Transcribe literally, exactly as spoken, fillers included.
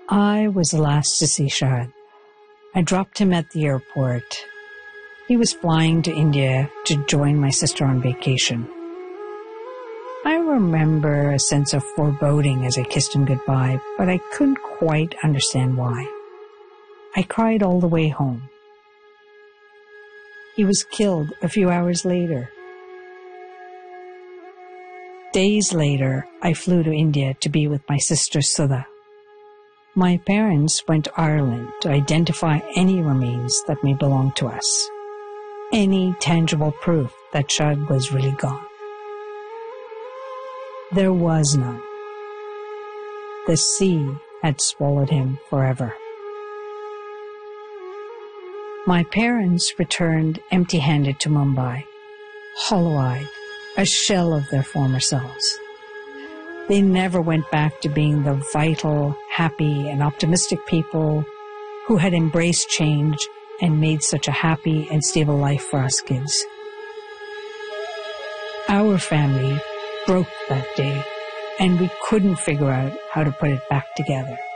I was the last to see Shahid. I dropped him at the airport. He was flying to India to join my sister on vacation. I remember a sense of foreboding as I kissed him goodbye, but I couldn't quite understand why. I cried all the way home. He was killed a few hours later. Days later, I flew to India to be with my sister Sudha. My parents went to Ireland to identify any remains that may belong to us, any tangible proof that Shahid was really gone. There was none. The sea had swallowed him forever. My parents returned empty-handed to Mumbai, hollow-eyed, a shell of their former selves. They never went back to being the vital, happy, and optimistic people who had embraced change and made such a happy and stable life for us kids. Our family broke that day, and we couldn't figure out how to put it back together.